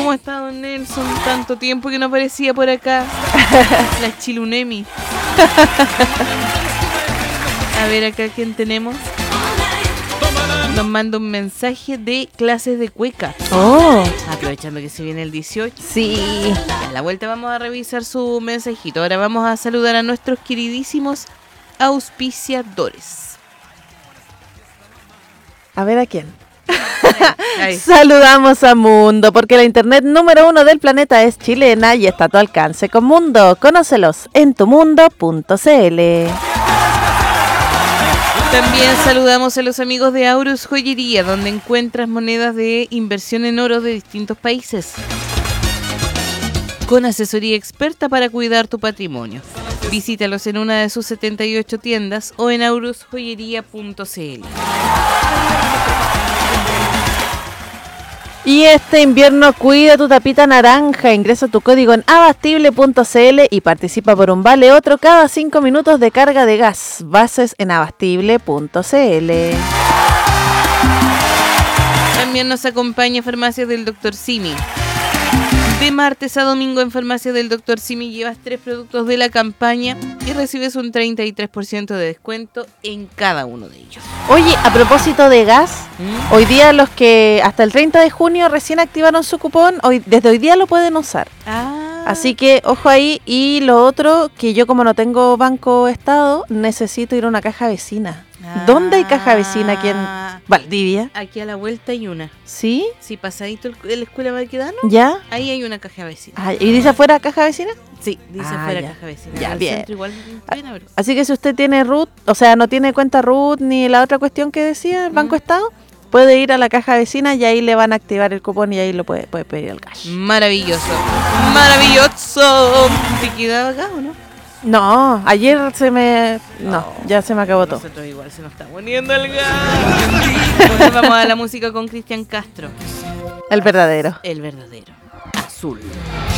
¿Cómo está don Nelson? Tanto tiempo que no aparecía por acá. La Chilunemi. A ver acá quién tenemos. Nos manda un mensaje de clases de cueca. Oh, Aprovechando que se viene el 18. sí. A la vuelta vamos a revisar su mensajito. Ahora vamos a saludar a nuestros queridísimos auspiciadores. A ver a quién. Ahí. Saludamos a Mundo, porque la internet número 1 del planeta es chilena y está a tu alcance con Mundo. Conócelos en tumundo.cl. También saludamos a los amigos de Aurus Joyería, donde encuentras monedas de inversión en oro de distintos países, con asesoría experta para cuidar tu patrimonio. Visítalos en una de sus 78 tiendas o en aurusjoyería.cl. Y este invierno cuida tu tapita naranja. Ingresa tu código en abastible.cl y participa por un vale otro cada 5 minutos de carga de gas. Bases en abastible.cl. También nos acompaña Farmacias del Dr. Simi. De martes a domingo en Farmacias del Dr. Simi llevas 3 productos de la campaña y recibes un 33% de descuento en cada uno de ellos. Oye, a propósito de gas, hoy día los que hasta el 30 de junio recién activaron su cupón, desde hoy día lo pueden usar. Así que ojo ahí. Y lo otro, que yo como no tengo Banco Estado, necesito ir a una caja vecina. ¿Dónde hay caja vecina aquí en Valdivia? Aquí a la vuelta hay una. ¿Sí? Sí, pasadito de la escuela Marquedano. ¿Ya? Ahí hay una caja vecina. Ah, ¿y dice afuera caja vecina? Sí, dice afuera caja vecina. Ya, En el bien. centro igual bien abierto. Así que si usted tiene RUT, o sea, no tiene cuenta RUT ni la otra cuestión que decía, el Banco Estado, puede ir a la caja vecina y ahí le van a activar el cupón y ahí lo puede pedir el cash. Maravilloso. Maravilloso. ¿Te quedaba acá o no? No, ayer ya se me acabó todo. Nosotros igual se nos está poniendo el gas. Pues vamos a la música con Cristian Castro. El verdadero. El verdadero. Azul.